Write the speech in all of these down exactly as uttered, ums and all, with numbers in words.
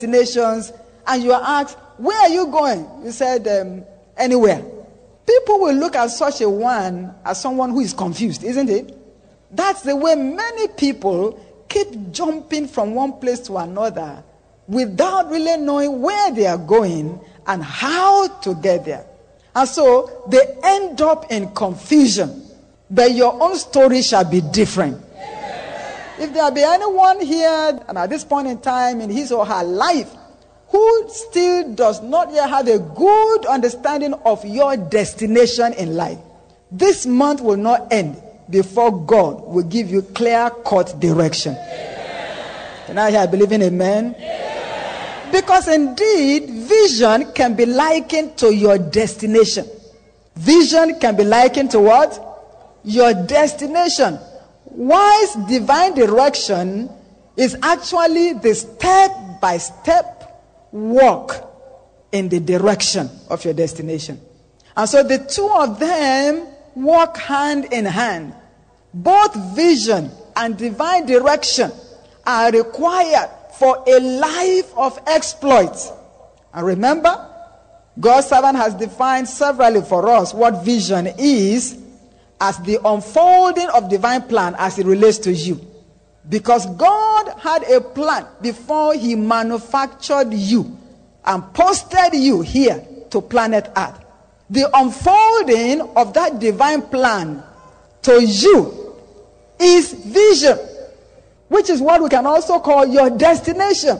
destinations, and you are asked, where are you going? You said, um, anywhere. People will look at such a one as someone who is confused, isn't it? That's the way many people keep jumping from one place to another without really knowing where they are going and how to get there. And so they end up in confusion. But your own story shall be different. If there be anyone here, and at this point in time in his or her life, who still does not yet have a good understanding of your destination in life, this month will not end before God will give you clear-cut direction. Can I hear believing amen? Because indeed, vision can be likened to your destination. Vision can be likened to what? Your destination. Wise divine direction is actually the step-by-step walk in the direction of your destination. And so the two of them walk hand in hand. Both vision and divine direction are required for a life of exploits. And remember, God's servant has defined severally for us what vision is as the unfolding of divine plan as it relates to you. Because God had a plan before he manufactured you and posted you here to planet Earth. The unfolding of that divine plan to you is vision, which is what we can also call your destination.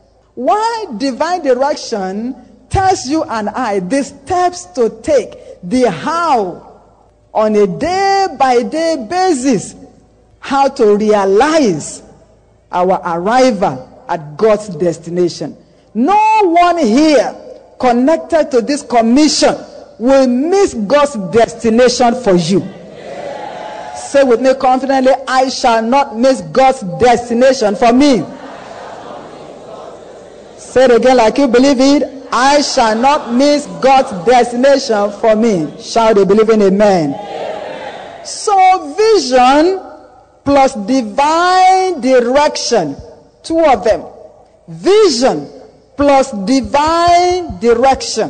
Why divine direction tells you and I the steps to take, the how, on a day-by-day basis, how to realize our arrival at God's destination. No one here connected to this commission will miss God's destination for you. Yes. Say with me confidently, I shall not miss God's destination for me. Say it again like you believe it. I shall not miss God's destination for me. Shout a believing amen. Amen. So vision plus divine direction, two of them. Vision plus divine direction,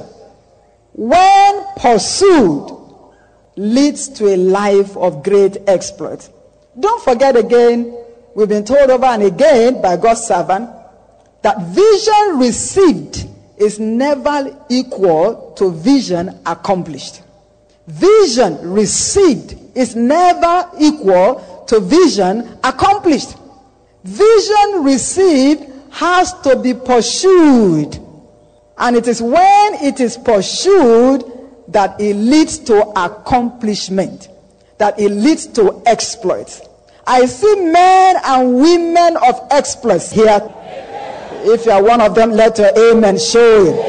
when pursued, leads to a life of great exploit. Don't forget again, we've been told over and again by God's servant that vision received is never equal to vision accomplished. Vision received is never equal to vision accomplished. Vision received has to be pursued. And it is when it is pursued that it leads to accomplishment, that it leads to exploits. I see men and women of exploits here. Amen. If you are one of them, let your amen show it.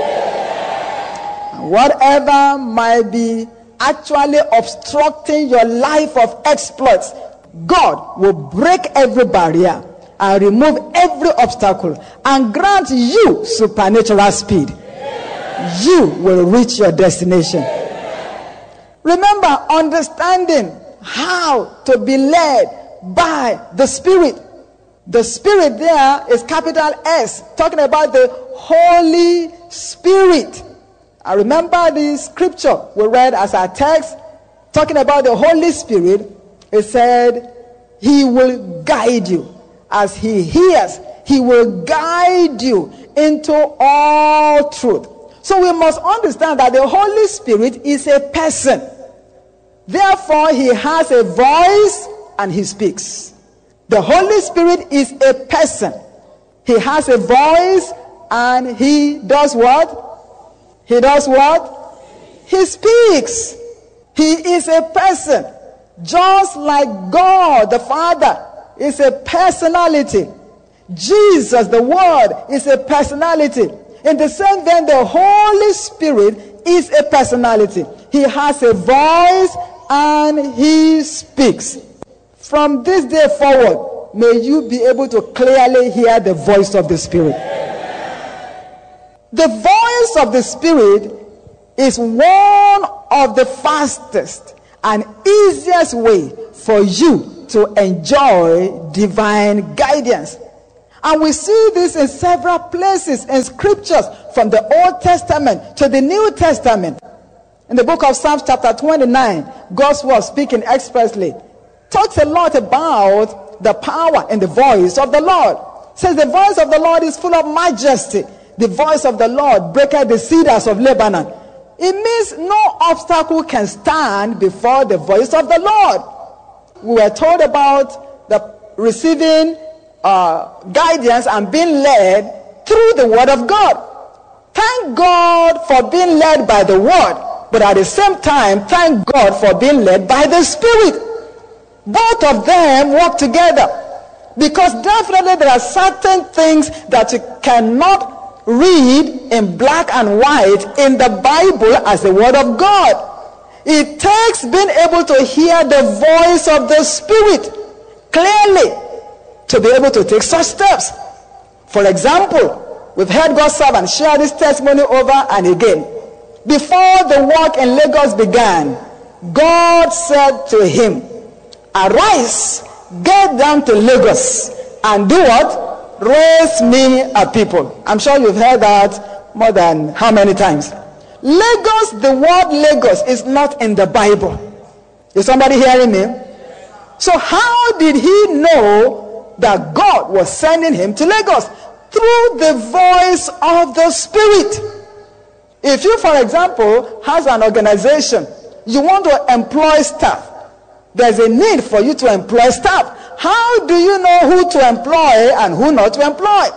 Amen. Whatever might be actually obstructing your life of exploits, God will break every barrier and remove every obstacle and grant you supernatural speed. Amen. You will reach your destination. Amen. Remember, understanding how to be led by the Spirit. The Spirit there is capital S, talking about the Holy Spirit. I remember the scripture we read as our text, talking about the Holy Spirit. It said, he will guide you. As he hears, he will guide you into all truth. So we must understand that the Holy Spirit is a person. Therefore, he has a voice and he speaks. The Holy Spirit is a person. He has a voice and he does what? He does what? He speaks. He is a person. Just like God the Father is a personality. Jesus, the Word, is a personality. In the same vein, the Holy Spirit is a personality. He has a voice and he speaks. From this day forward, may you be able to clearly hear the voice of the Spirit. The voice of the Spirit is one of the fastest and easiest way for you to enjoy divine guidance. And we see this in several places in scriptures, from the Old Testament to the New Testament. In the book of Psalms chapter twenty-nine, God's word, speaking expressly, talks a lot about the power in the voice of the Lord. It says the voice of the Lord is full of majesty. The voice of the Lord breaketh the cedars of Lebanon. It means no obstacle can stand before the voice of the Lord. We were told about the receiving uh, guidance and being led through the word of God. Thank God for being led by the word, but at the same time, thank God for being led by the Spirit. Both of them work together, because definitely there are certain things that you cannot read in black and white in the Bible as the word of God. It takes being able to hear the voice of the Spirit clearly to be able to take such steps. For example, we've heard God's servant share this testimony over and again. Before the work in Lagos began, God said to him, "Arise, get down to Lagos and do what? Raise me a people." I'm sure you've heard that more than how many times? Lagos, the word Lagos is not in the Bible. Is somebody hearing me? So how did he know that God was sending him to Lagos? Through the voice of the Spirit. If you, for example, has an organization, you want to employ staff, there's a need for you to employ staff. How do you know who to employ and who not to employ?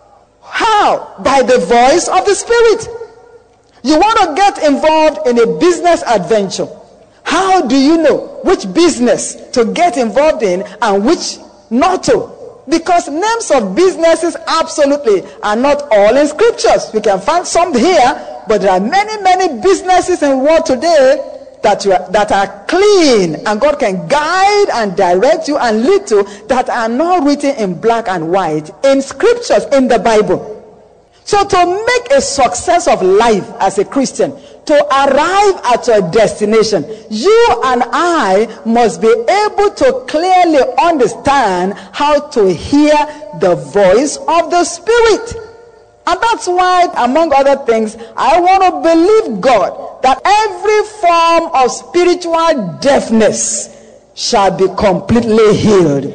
How? By the voice of the Spirit. You want to get involved in a business adventure. How do you know which business to get involved in and which not to? Because names of businesses absolutely are not all in scriptures. We can find some here, but there are many, many businesses in the world today that you are, that are clean, and God can guide and direct you and lead to, that are not written in black and white in scriptures in the Bible. So to make a success of life as a Christian, to arrive at your destination, you and I must be able to clearly understand how to hear the voice of the Spirit. And that's why, among other things, I want to believe God that every form of spiritual deafness shall be completely healed.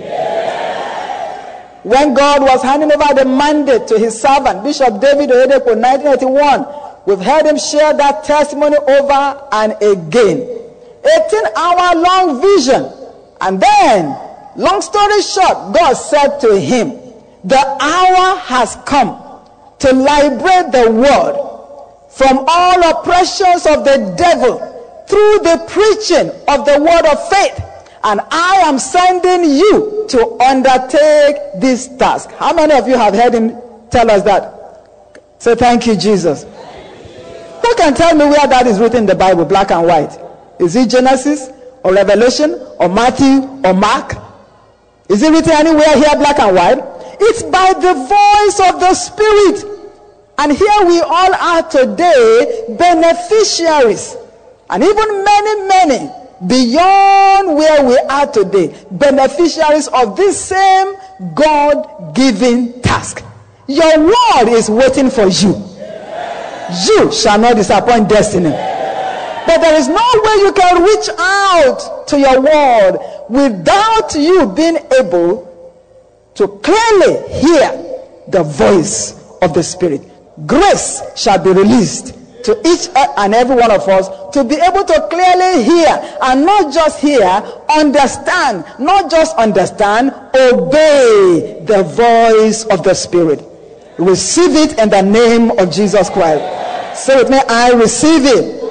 When God was handing over the mandate to his servant, Bishop David Oyedepo, nineteen eighty-one, we've heard him share that testimony over and again. eighteen hour long vision. And then, long story short, God said to him, the hour has come to liberate the world from all oppressions of the devil through the preaching of the word of faith. And I am sending you to undertake this task. How many of you have heard him tell us that? Say, thank you, Jesus. Who can tell me where that is written in the Bible, black and white? Is it Genesis or Revelation or Matthew or Mark? Is it written anywhere here, black and white? It's by the voice of the Spirit. And here we all are today, beneficiaries. And even many, many beyond where we are today, beneficiaries of this same God-given task. Your word is waiting for you. You shall not disappoint destiny. But there is no way you can reach out to your word without you being able to clearly hear the voice of the Spirit. Grace shall be released to each and every one of us to be able to clearly hear, and not just hear, understand, not just understand, obey the voice of the Spirit. Receive it in the name of Jesus Christ. Say with me, I receive it.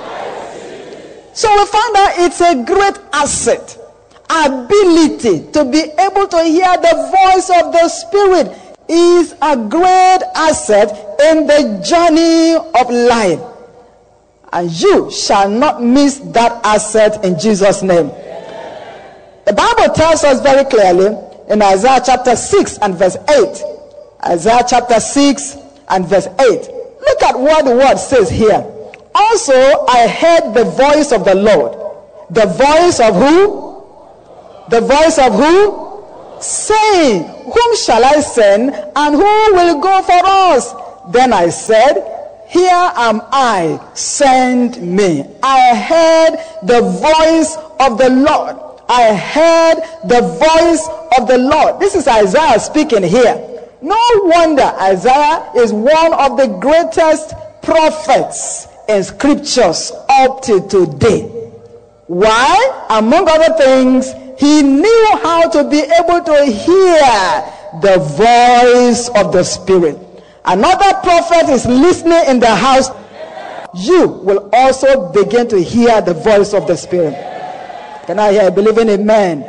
So we found out it's a great asset, ability to be able to hear the voice of the Spirit is a great asset in the journey of life. And you shall not miss that asset in Jesus' name. The Bible tells us very clearly in Isaiah chapter six and verse eight. Isaiah chapter six and verse eight. Look at what the word says here. Also, I heard the voice of the Lord. The voice of who? The voice of who? saying, whom shall I send, and who will go for us? Then I said, here am I, send me. I heard the voice of the Lord. I heard the voice of the Lord. This is Isaiah speaking here. No wonder Isaiah is one of the greatest prophets in scriptures up to today. Why? Among other things, he knew how to be able to hear the voice of the Spirit. Another prophet is listening in the house. You will also begin to hear the voice of the Spirit. Can I hear a believing amen?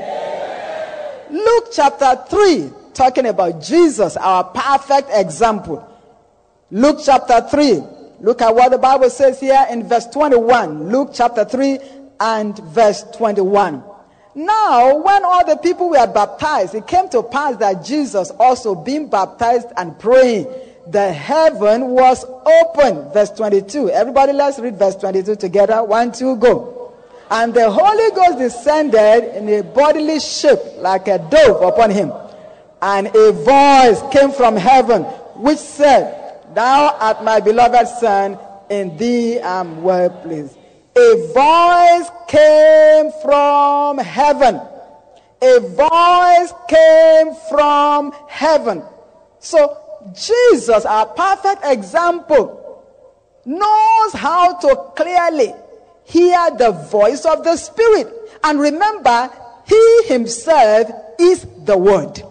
Luke chapter three, talking about Jesus, our perfect example. Luke chapter three. Look at what the Bible says here in verse twenty-one. Luke chapter three and verse twenty-one. Now, when all the people were baptized, it came to pass that Jesus also being baptized and praying, the heaven was open. Verse twenty-two. Everybody, let's read verse twenty-two together. One, two, go. And the Holy Ghost descended in a bodily shape like a dove upon him. And a voice came from heaven, which said, Thou art my beloved Son, in thee I am well pleased. A voice came from heaven. A voice came from heaven. So Jesus, our perfect example, knows how to clearly hear the voice of the Spirit. And remember, he himself is the Word.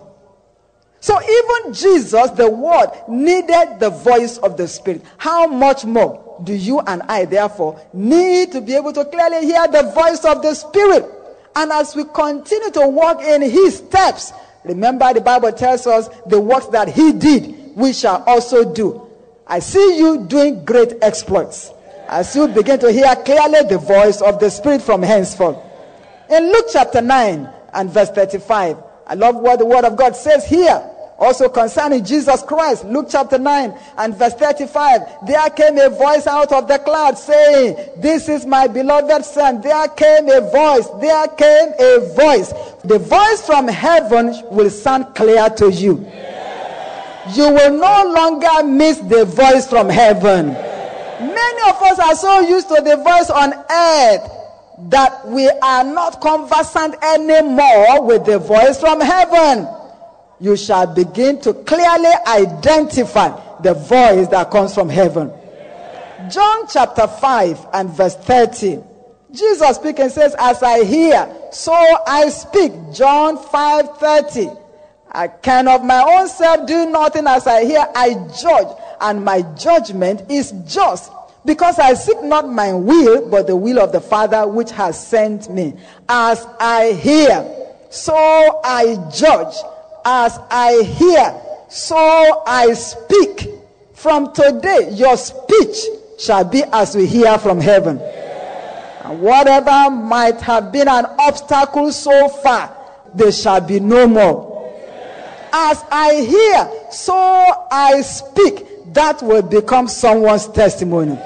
So even Jesus, the Word, needed the voice of the Spirit. How much more do you and I, therefore, need to be able to clearly hear the voice of the Spirit? And as we continue to walk in his steps, remember the Bible tells us the works that he did, we shall also do. I see you doing great exploits as you begin to hear clearly the voice of the Spirit from henceforth. In Luke chapter nine and verse thirty-five, I love what the Word of God says here. Also concerning Jesus Christ, Luke chapter nine and verse thirty-five, there came a voice out of the cloud saying, This is my beloved Son. There came a voice, there came a voice. The voice from heaven will sound clear to you. You will no longer miss the voice from heaven. Many of us are so used to the voice on earth that we are not conversant anymore with the voice from heaven. You shall begin to clearly identify the voice that comes from heaven. John chapter five and verse thirty. Jesus speaking says, As I hear, so I speak. John five thirty. I can of my own self do nothing. As I hear, I judge, and my judgment is just, because I seek not my will, but the will of the Father which has sent me. As I hear, so I judge. As I hear, so I speak. From today, your speech shall be as we hear from heaven. And whatever might have been an obstacle so far, there shall be no more. As I hear, so I speak. That will become someone's testimony.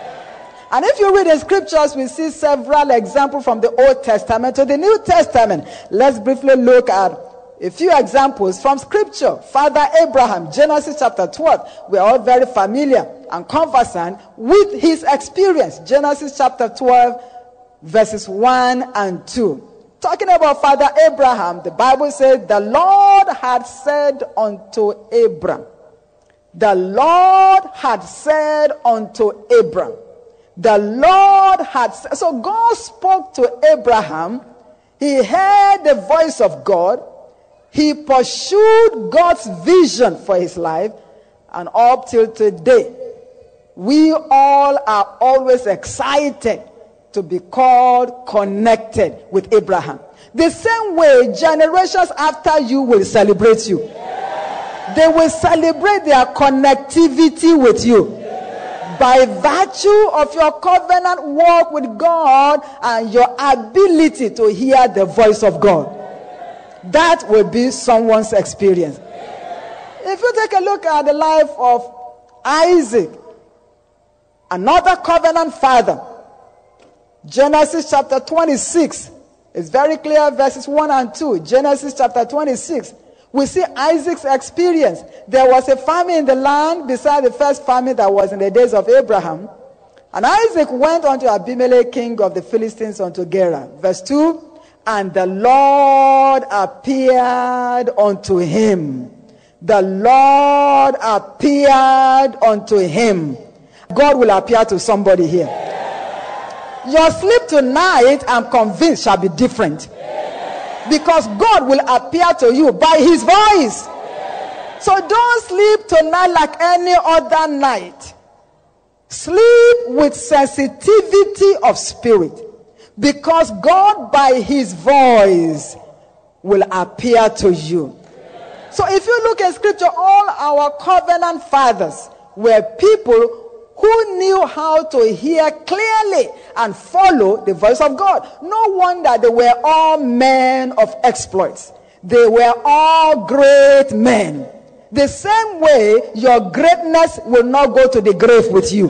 And if you read the scriptures, we see several examples from the Old Testament to the New Testament. Let's briefly look at a few examples from scripture. Father Abraham, Genesis chapter twelve. We are all very familiar and conversant with his experience. Genesis chapter twelve, verses one and two. Talking about Father Abraham, the Bible says, the Lord had said unto Abram. The Lord had said unto Abram. The Lord had said. So God spoke to Abraham. He heard the voice of God. He pursued God's vision for his life. And up till today, we all are always excited to be called connected with Abraham. The same way generations after you will celebrate you. They will celebrate their connectivity with you. By virtue of your covenant walk with God and your ability to hear the voice of God. That will be someone's experience. If you take a look at the life of Isaac, another covenant father, Genesis chapter twenty-six It's very clear, verses one and two, Genesis chapter twenty-six. We see Isaac's experience. There was a famine in the land beside the first famine that was in the days of Abraham. And Isaac went unto Abimelech, king of the Philistines, unto Gerar. Verse two, and the Lord appeared unto him. The Lord appeared unto him. God will appear to somebody here. Your sleep tonight, I'm convinced, shall be different. Because God will appear to you by his voice. So don't sleep tonight like any other night. Sleep with sensitivity of spirit. Because God by his voice will appear to you. So if you look at scripture, all our covenant fathers were people who knew how to hear clearly and follow the voice of God. No wonder they were all men of exploits. They were all great men. The same way, your greatness will not go to the grave with you.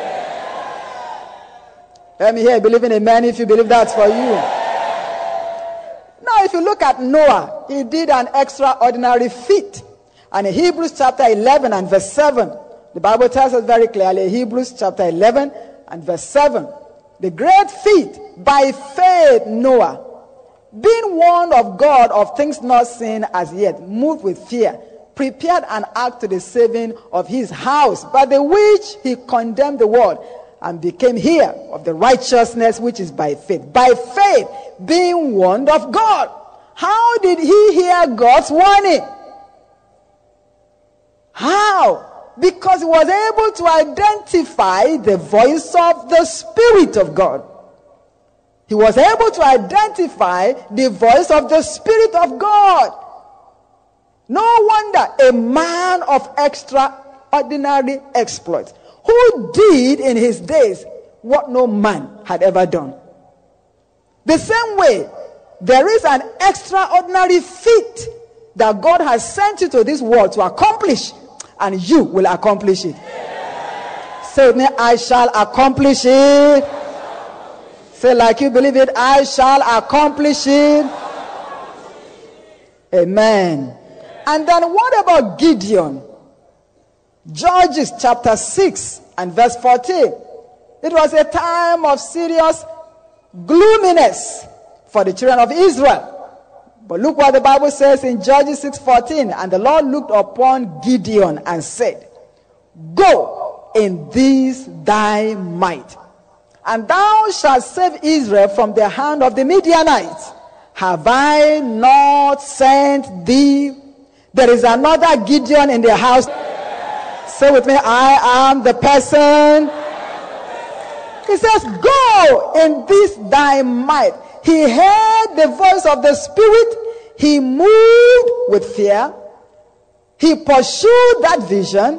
Let me hear you believe in amen if you believe that's for you. Now, if you look at Noah, he did an extraordinary feat. And in Hebrews chapter eleven and verse seven, the Bible tells us very clearly, Hebrews chapter eleven and verse seven, the great feat, by faith Noah, being warned of God of things not seen as yet, moved with fear, prepared an ark to the saving of his house, by the which he condemned the world, and became heir of the righteousness which is by faith. By faith, being warned of God. How did he hear God's warning? How? Because he was able to identify the voice of the Spirit of God. He was able to identify the voice of the Spirit of God. No wonder a man of extraordinary exploits, who did in his days what no man had ever done. The same way, there is an extraordinary feat that God has sent you to this world to accomplish, and you will accomplish it. Say with me, I shall accomplish it. Say like you believe it, I shall accomplish it. Amen. And then what about Gideon? Judges chapter six and verse fourteen. It was a time of serious gloominess for the children of Israel. But look what the Bible says in Judges six fourteen. And the Lord looked upon Gideon and said, go in this thy might, and thou shalt save Israel from the hand of the Midianites. Have I not sent thee? There is another Gideon in the house. Say with me, I am the person. He says, go in this thy might. He heard the voice of the Spirit. He moved with fear. He pursued that vision.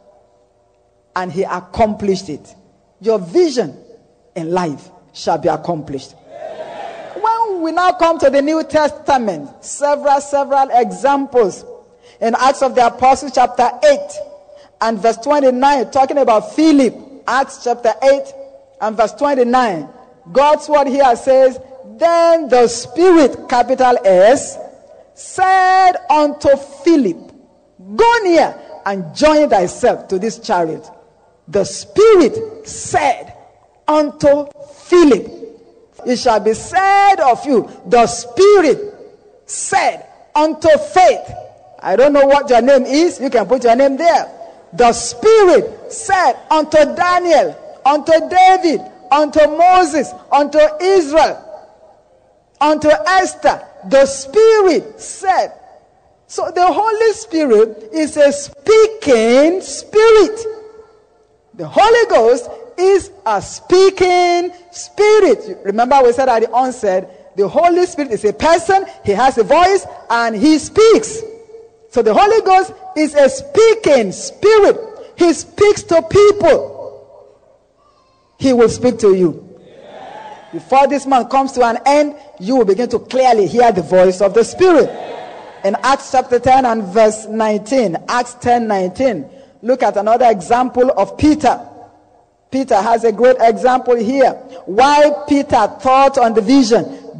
And he accomplished it. Your vision in life shall be accomplished. When we now come to the New Testament, several, several examples. In Acts of the Apostles chapter eight and verse twenty-nine, talking about Philip. Acts chapter eight and verse twenty-nine. God's word here says, then the Spirit, capital S, said unto Philip, go near and join thyself to this chariot. The Spirit said unto Philip, it shall be said of you, the Spirit said unto Faith. I don't know what your name is. You can put your name there. The Spirit said unto Daniel, unto David, unto Moses, unto Israel, unto Esther. The Spirit said. So the Holy Spirit is a speaking spirit. The Holy Ghost is a speaking spirit. Remember we said at the onset, the Holy Spirit is a person, he has a voice, and he speaks. So the Holy Ghost is a speaking spirit. He speaks to people. He will speak to you. Before this month comes to an end, you will begin to clearly hear the voice of the Spirit. In Acts chapter ten and verse nineteen, Acts ten nineteen, look at another example of Peter. Peter has a great example here. Why Peter thought on the vision.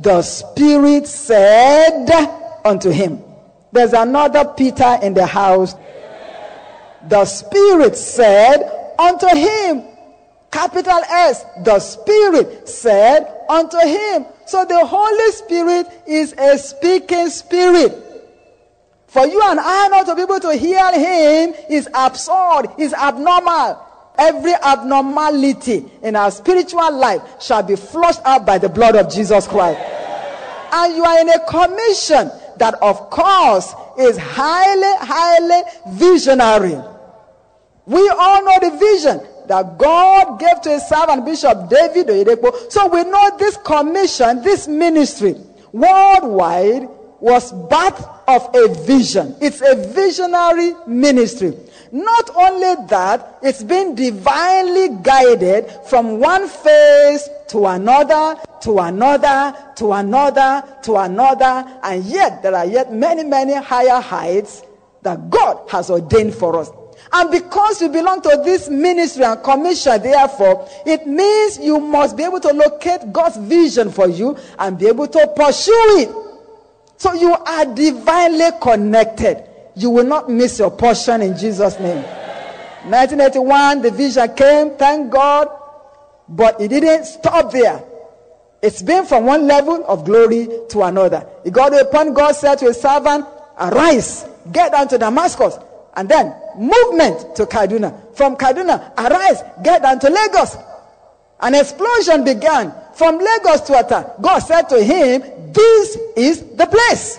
the Spirit said unto him. There's another Peter in the house. The Spirit said unto him. Capital S. The Spirit said unto him. So the Holy Spirit is a speaking spirit. For you and I not to be able to hear him is absurd, is abnormal. Every abnormality in our spiritual life shall be flushed out by the blood of Jesus Christ. And you are in a commission that, of course, is highly, highly visionary. We all know the vision that God gave to his servant Bishop David Oyedepo. So we know this commission, this ministry, worldwide, was birth of a vision. It's a visionary ministry. Not only that, it's been divinely guided from one phase to another, to another, to another, to another, and yet there are yet many, many higher heights that God has ordained for us. And because you belong to this ministry and commission, therefore, it means you must be able to locate God's vision for you and be able to pursue it. So you are divinely connected. You will not miss your portion in Jesus' name. nineteen eighty-one, the vision came, thank God, but it didn't stop there. It's been from one level of glory to another. It got to a point God said to his servant, arise, get down to Damascus, and then movement to Kaduna. From Kaduna, arise, get down to Lagos. An explosion began from Lagos to Ata. God said to him, this is the place.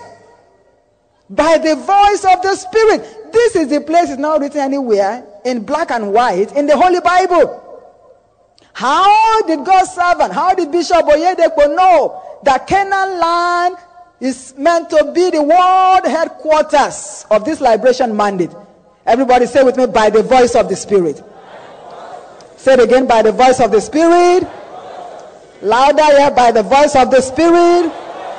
By the voice of the Spirit. This is the place. It's not written anywhere in black and white in the Holy Bible. How did God's servant, how did Bishop Oyedepo know that Canaan land is meant to be the world headquarters of this liberation mandate? Everybody say with me, by the voice of the Spirit. Say it again, by the voice of the Spirit. Louder here, by the voice of the Spirit.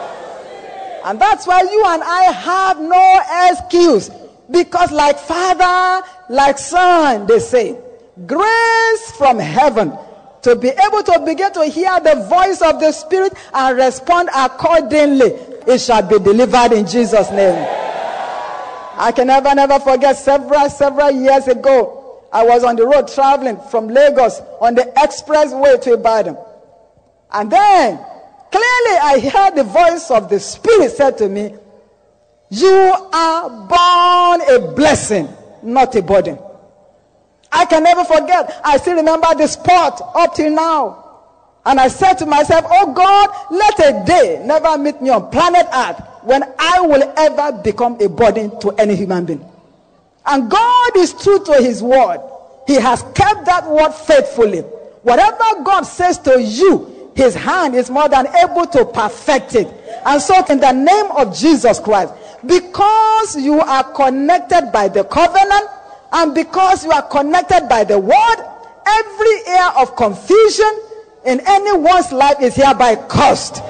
And that's why you and I have no excuse. Because like Father, like Son, they say, grace from heaven to be able to begin to hear the voice of the Spirit and respond accordingly. It shall be delivered in Jesus' name. I can never, never forget several, several years ago, I was on the road traveling from Lagos on the expressway to Ibadan. And then, clearly I heard the voice of the Spirit said to me, you are born a blessing, not a burden. I can never forget. I still remember the spot up till now. And I said to myself, oh God, let a day never meet me on planet Earth when I will ever become a burden to any human being. And God is true to his word. He has kept that word faithfully. Whatever God says to you, his hand is more than able to perfect it. And so in the name of Jesus Christ, because you are connected by the covenant, and because you are connected by the word, every air of confusion in anyone's life is hereby cursed.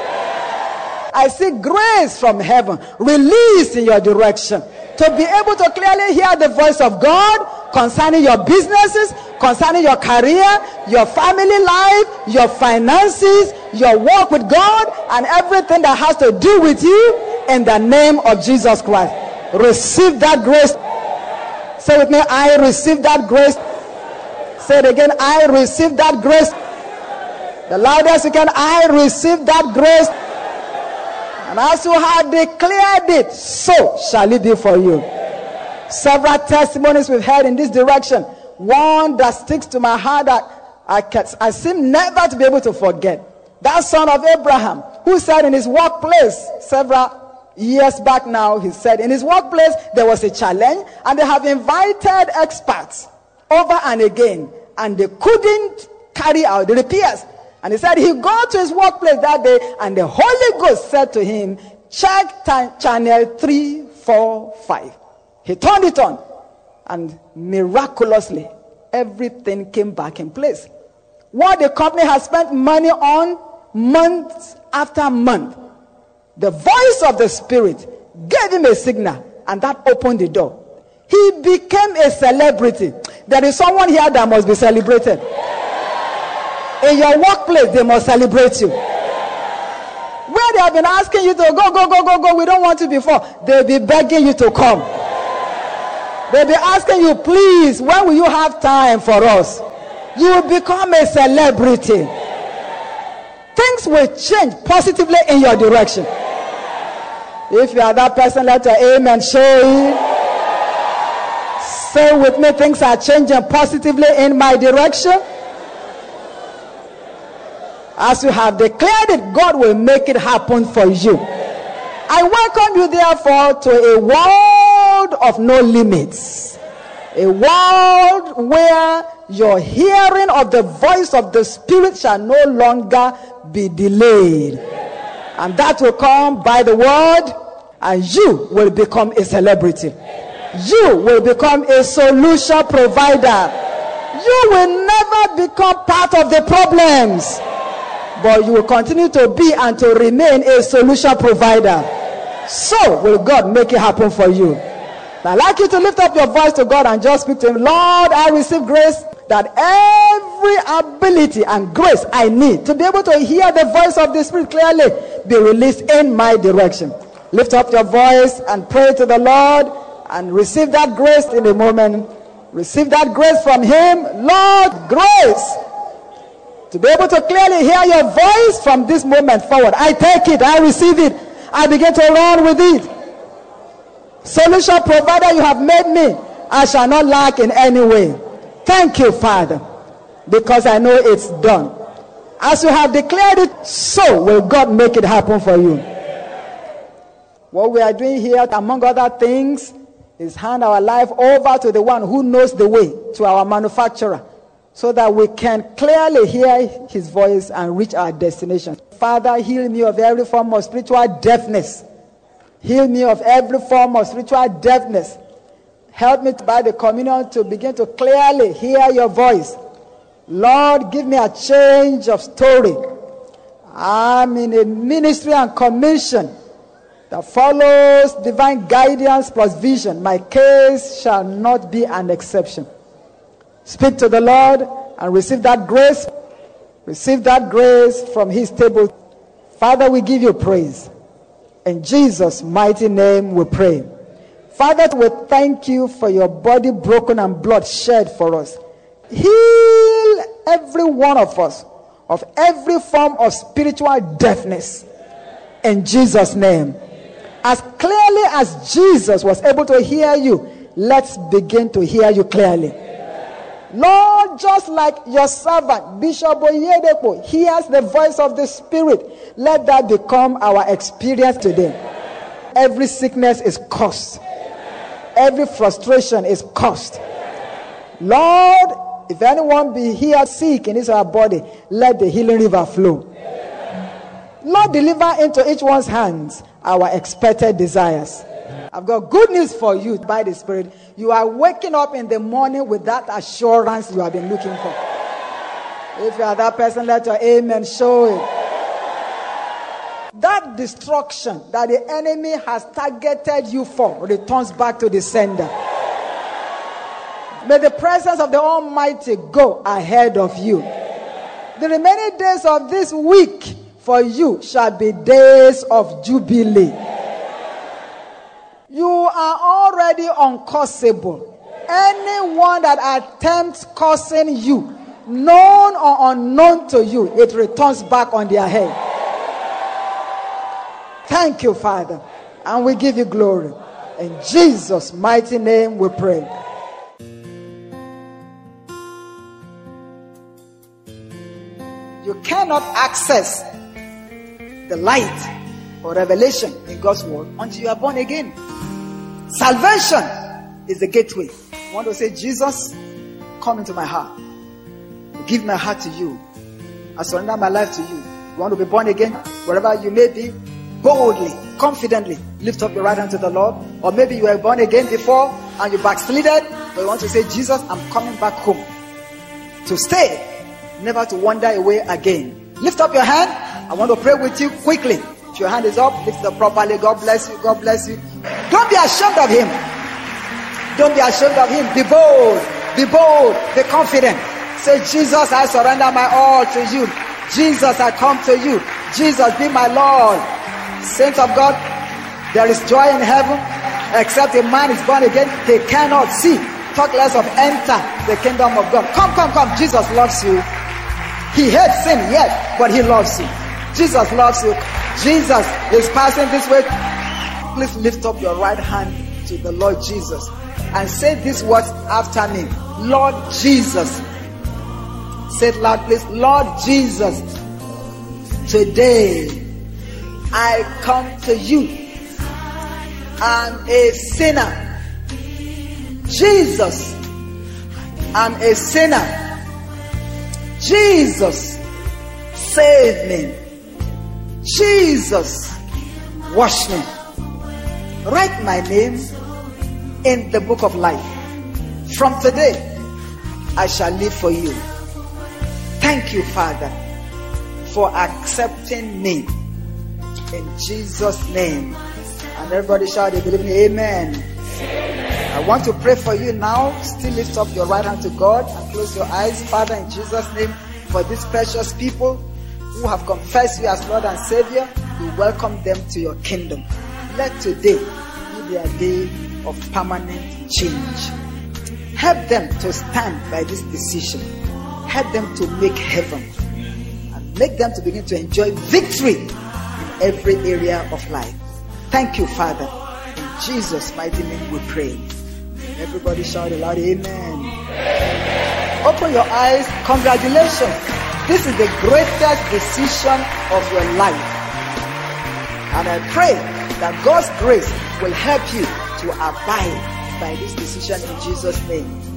I see grace from heaven released in your direction to be able to clearly hear the voice of God concerning your businesses, concerning your career, your family life, your finances, your walk with God, and everything that has to do with you in the name of Jesus Christ. Receive that grace. Say with me, I receive that grace. Say it again, I receive that grace. The loudest you can, I receive that grace. And as you have declared it, so shall it be for you. Several testimonies we've heard in this direction. One that sticks to my heart that I, can, I seem never to be able to forget. That son of Abraham, who said in his workplace several years back now, he said in his workplace there was a challenge and they have invited experts over and again and they couldn't carry out the repairs. And he said he got to his workplace that day and the Holy Ghost said to him, check t- channel three four five. He turned it on and miraculously everything came back in place. What the company has spent money on month after month, the voice of the Spirit gave him a signal and that opened the door. He became a celebrity. There is someone here that must be celebrated. In your workplace, they must celebrate you. Where they have been asking you to go, go, go, go, go, we don't want you before, they'll be begging you to come. They'll be asking you, please, when will you have time for us? You will become a celebrity. Things will change positively in your direction. If you are that person, let your amen show it. Say with me, things are changing positively in my direction. As you have declared it, God will make it happen for you. I welcome you therefore to a world of no limits. A world where your hearing of the voice of the Spirit shall no longer be delayed. And that will come by the word, and you will become a celebrity. You will become a solution provider. You will never become part of the problems, but you will continue to be and to remain a solution provider. So will God make it happen for you. I'd like you to lift up your voice to God and just speak to him. Lord, I receive grace that every ability and grace I need to be able to hear the voice of the Spirit clearly be released in my direction. Lift up your voice and pray to the Lord and receive that grace in a moment. Receive that grace from him. Lord, grace to be able to clearly hear your voice from this moment forward. I take it. I receive it. I begin to run with it. Solution provider, you have made me. I shall not lack in any way. Thank you, Father, because I know it's done. As you have declared it, so will God make it happen for you. What we are doing here, among other things, is hand our life over to the one who knows the way, to our manufacturer, so that we can clearly hear his voice and reach our destination. Father, heal me of every form of spiritual deafness. Heal me of every form of spiritual deafness. Help me by the communion to begin to clearly hear your voice. Lord, give me a change of story. I'm in a ministry and commission that follows divine guidance plus vision. My case shall not be an exception. Speak to the Lord and receive that grace. Receive that grace from his table. Father, we give you praise. In Jesus' mighty name we pray. Father, we thank you for your body broken and blood shed for us. Heal every one of us of every form of spiritual deafness. In Jesus' name. As clearly as Jesus was able to hear you, let's begin to hear you clearly. Lord, just like your servant, Bishop Oyedepo, hears the voice of the Spirit, let that become our experience today. Every sickness is cursed. Every frustration is cursed. Lord, if anyone be here sick in his or her body, let the healing river flow. Lord, deliver into each one's hands our expected desires. I've got good news for you by the Spirit. You are waking up in the morning with that assurance you have been looking for. If you are that person, let your amen show it. That destruction that the enemy has targeted you for returns back to the sender. May the presence of the Almighty go ahead of you. The remaining days of this week for you shall be days of jubilee. You are already uncursable. Anyone that attempts cursing you, known or unknown to you, it returns back on their head. Thank you, Father. And we give you glory. In Jesus' mighty name we pray. You cannot access the light or revelation in God's word until you are born again. Salvation is the gateway. You want to say, Jesus, come into my heart. I give my heart to you. I surrender my life to you. You want to be born again? Wherever you may be, boldly, confidently, lift up your right hand to the Lord. Or maybe you were born again before and you backslided, but you want to say, Jesus, I'm coming back home to stay, never to wander away again. Lift up your hand. I want to pray with you quickly. If your hand is up, lift it up properly. God bless you. God bless you. Don't be ashamed of him. Don't be ashamed of him. Be bold. Be bold. Be confident. Say, Jesus, I surrender my all to you. Jesus, I come to you. Jesus, be my Lord. Saints of God, there is joy in heaven. Except a man is born again, he cannot see. Talk less of enter the kingdom of God. Come, come, come. Jesus loves you. He hates sin, yes, but he loves you. Jesus loves you. Jesus is passing this way. Please lift up your right hand to the Lord Jesus and say these words after me. Lord Jesus. Say it loud, please. Lord Jesus, today I come to you. I'm a sinner. Jesus, I'm a sinner. Jesus, save me. Jesus, wash me. Write my name in the book of life. From today, I shall live for you. Thank you, Father, for accepting me. In Jesus' name. And everybody shout, they believe in amen. Amen. I want to pray for you now. Still lift up your right hand to God and close your eyes. Father, in Jesus' name, for these precious people who have confessed you as Lord and Savior, we welcome them to your kingdom. Let today be their day of permanent change. Help them to stand by this decision. Help them to make heaven. And make them to begin to enjoy victory in every area of life. Thank you, Father. In Jesus' mighty name we pray. Everybody shout aloud, amen. Amen. Open your eyes. Congratulations. This is the greatest decision of your life. And I pray that God's grace will help you to abide by this decision in Jesus' name.